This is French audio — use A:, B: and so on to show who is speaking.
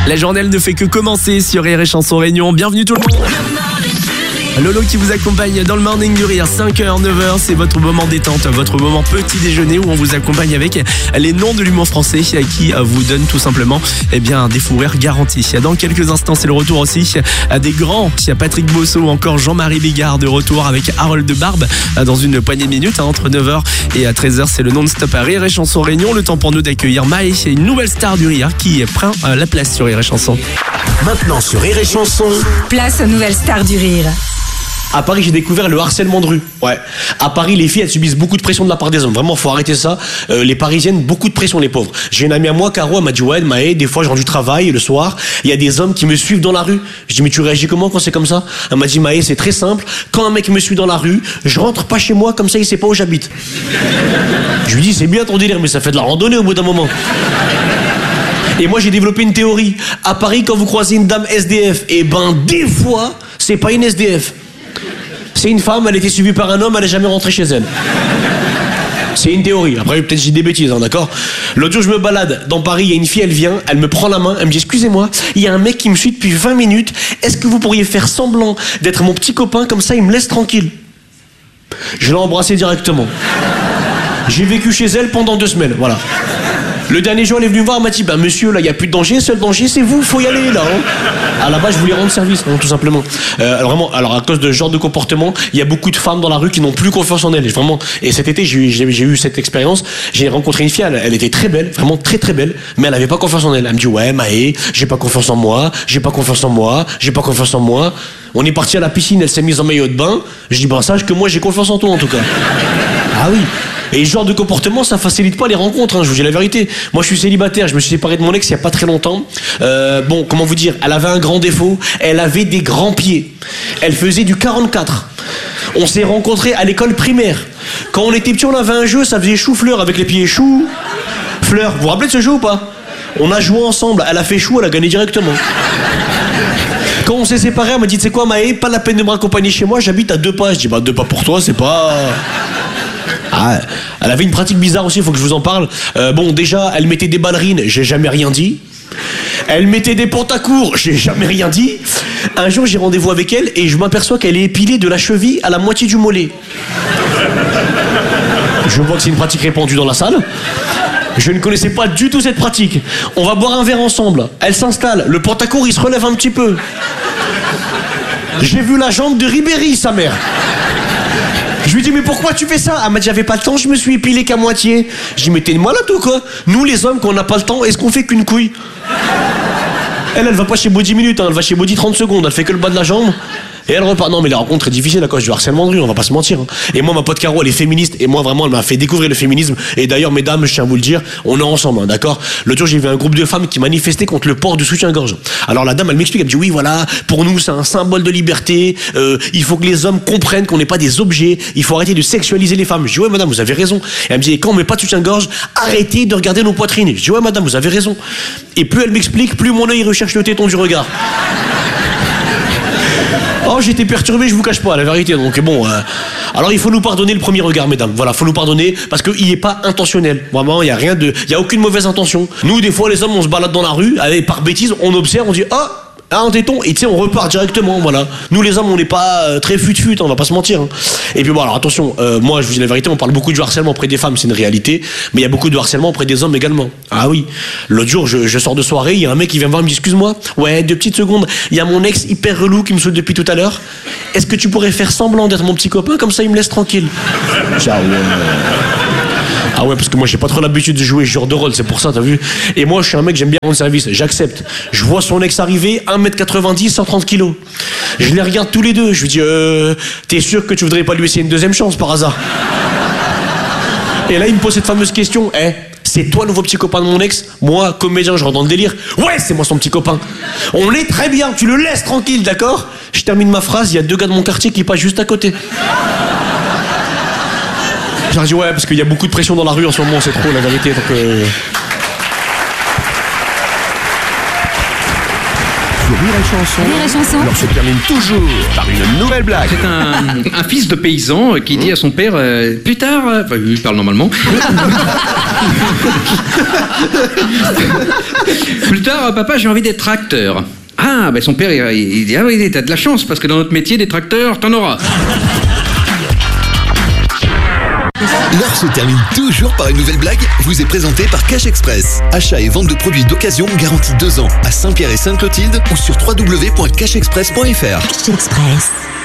A: La journée elle ne fait que commencer sur Rire et Chanson Réunion. Bienvenue tout le monde. Lolo qui vous accompagne dans le Morning du Rire, 5h, 9h, c'est votre moment détente, votre moment petit déjeuner où on vous accompagne avec les noms de l'humour français qui vous donne tout simplement des fous rires garantis. Dans quelques instants, c'est le retour aussi des grands. Il y a Patrick Bosso ou encore Jean-Marie Bigard de retour avec Harold de Barbe dans une poignée de minutes. Entre 9h et 13h, c'est le non-stop à Rire et Chanson Réunion. Le temps pour nous d'accueillir Maë, une nouvelle star du rire qui prend la place sur Rire et Chanson.
B: Maintenant sur Rire et Chanson,
C: place aux nouvelles stars du rire.
D: À Paris, j'ai découvert le harcèlement de rue. Ouais. À Paris, les filles, elles subissent beaucoup de pression de la part des hommes. Vraiment, faut arrêter ça. Les Parisiennes, beaucoup de pression, les pauvres. J'ai une amie à moi, Caro, elle m'a dit, ouais, Maë, des fois, je rentre du travail, le soir, il y a des hommes qui me suivent dans la rue. Je dis, mais tu réagis comment quand c'est comme ça? Elle m'a dit, Maë, c'est très simple. Quand un mec me suit dans la rue, je rentre pas chez moi, comme ça, il sait pas où j'habite. Je lui dis, c'est bien ton délire, mais ça fait de la randonnée au bout d'un moment. Et moi, j'ai développé une théorie. À Paris, quand vous croisez une dame SDF, des fois, c'est pas une SDF. C'est une femme, elle était suivie par un homme, elle est jamais rentrée chez elle. C'est une théorie. Après, peut-être j'ai des bêtises, d'accord. L'autre jour, je me balade dans Paris, il y a une fille, elle vient, elle me prend la main, elle me dit, excusez-moi, il y a un mec qui me suit depuis 20 minutes, est-ce que vous pourriez faire semblant d'être mon petit copain, comme ça il me laisse tranquille? Je l'ai embrassé directement. J'ai vécu chez elle pendant 2 semaines, voilà. Le dernier jour, elle est venue me voir, elle m'a dit, monsieur, là, il n'y a plus de danger, seul danger, c'est vous, faut y aller, là. À la base, je voulais rendre service, tout simplement. Alors, à cause de ce genre de comportement, il y a beaucoup de femmes dans la rue qui n'ont plus confiance en elles, vraiment. Et cet été, j'ai eu cette expérience, j'ai rencontré une fille, elle était très belle, vraiment très très belle, mais elle n'avait pas confiance en elle. Elle me dit, ouais, Maë, j'ai pas confiance en moi, j'ai pas confiance en moi, j'ai pas confiance en moi. On est parti à la piscine, elle s'est mise en maillot de bain, je dis, sache que moi, j'ai confiance en toi, en tout cas. Ah oui. Et ce genre de comportement, ça facilite pas les rencontres, je vous dis la vérité. Moi, je suis célibataire, je me suis séparé de mon ex il y a pas très longtemps. Comment vous dire, elle avait un grand défaut, elle avait des grands pieds. Elle faisait du 44. On s'est rencontrés à l'école primaire. Quand on était petits, on avait un jeu, ça faisait chou-fleur avec les pieds chou, fleur. Vous vous rappelez de ce jeu ou pas? On a joué ensemble, elle a fait chou, elle a gagné directement. Quand on s'est séparés, elle m'a dit, tu sais quoi, Maë, pas la peine de me raccompagner chez moi, j'habite à 2 pas. Je dis, 2 pas pour toi, c'est pas... Ah, elle avait une pratique bizarre aussi, il faut que je vous en parle. Déjà, elle mettait des ballerines, j'ai jamais rien dit. Elle mettait des pantacours, j'ai jamais rien dit. Un jour, j'ai rendez-vous avec elle et je m'aperçois qu'elle est épilée de la cheville à la moitié du mollet. Je vois que c'est une pratique répandue dans la salle. Je ne connaissais pas du tout cette pratique. On va boire un verre ensemble. Elle s'installe, le pantacourt il se relève un petit peu. J'ai vu la jambe de Ribéry, sa mère. Je lui dis, mais pourquoi tu fais ça? Elle m'a dit, j'avais pas le temps, je me suis épilé qu'à moitié. Je dis, mais t'es une malade ou quoi? Nous, les hommes, quand on n'a pas le temps, est-ce qu'on fait qu'une couille? Elle va pas chez Body minutes, elle va chez Body 30 secondes, elle fait que le bas de la jambe. Et elle repart. Non, mais les rencontres, c'est difficile à cause du harcèlement de rue, on va pas se mentir. Et moi, ma pote Caro, elle est féministe. Et moi, vraiment, elle m'a fait découvrir le féminisme. Et d'ailleurs, mesdames, je tiens à vous le dire, on est ensemble, d'accord? L'autre jour, j'ai vu un groupe de femmes qui manifestaient contre le port du soutien-gorge. Alors la dame, elle m'explique, elle me dit, oui, voilà, pour nous, c'est un symbole de liberté. Il faut que les hommes comprennent qu'on n'est pas des objets. Il faut arrêter de sexualiser les femmes. Je dis, ouais, madame, vous avez raison. Et elle me dit, et quand on met pas de soutien-gorge, arrêtez de regarder nos poitrines. Je dis, ouais, madame, vous avez raison. Et plus elle m'explique, plus mon œil recherche le téton du regard. Oh, j'étais perturbé, je vous cache pas, la vérité. Donc alors il faut nous pardonner le premier regard, mesdames. Voilà, faut nous pardonner parce qu'il est pas intentionnel. Vraiment, il y a aucune mauvaise intention. Nous, des fois, les hommes, on se balade dans la rue, par bêtise, on observe, on dit, un téton, et tu sais, on repart directement, voilà. Nous, les hommes, on n'est pas très fut-fut, on va pas se mentir. Et puis alors attention, moi, je vous dis la vérité, on parle beaucoup du harcèlement auprès des femmes, c'est une réalité, mais il y a beaucoup de harcèlement auprès des hommes également. Ah oui, l'autre jour, je sors de soirée, il y a un mec qui vient me voir, il me dit, excuse-moi, ouais, 2 petites secondes, il y a mon ex hyper relou qui me saoule depuis tout à l'heure, est-ce que tu pourrais faire semblant d'être mon petit copain, comme ça il me laisse tranquille? Ah ouais, parce que moi j'ai pas trop l'habitude de jouer ce genre de rôle, c'est pour ça, t'as vu? Et moi je suis un mec, j'aime bien rendre service, j'accepte. Je vois son ex arriver, 1m90, 130 kg. Je les regarde tous les deux, je lui dis, t'es sûr que tu voudrais pas lui laisser une 2e chance par hasard? Et là il me pose cette fameuse question, c'est toi le nouveau petit copain de mon ex? Moi, comédien, je rentre dans le délire. Ouais, c'est moi son petit copain. On est très bien, tu le laisses tranquille, d'accord? Je termine ma phrase, il y a 2 gars de mon quartier qui passent juste à côté. J'ai dit ouais, parce qu'il y a beaucoup de pression dans la rue en ce moment, c'est trop la vérité. Donc
C: Rire et Chanson.
B: Alors se termine toujours par une nouvelle blague.
E: C'est un fils de paysan qui dit à son père plus tard, enfin il parle normalement. Plus tard, papa, j'ai envie d'être tracteur. Ah, ben son père, il dit, ah oui, t'as de la chance, parce que dans notre métier, des tracteurs, t'en auras.
F: L'heure se termine toujours par une nouvelle blague, vous est présentée par Cash Express. Achat et vente de produits d'occasion garantis 2 ans à Saint-Pierre et Sainte-Clotilde ou sur www.cashexpress.fr.
C: Cash Express.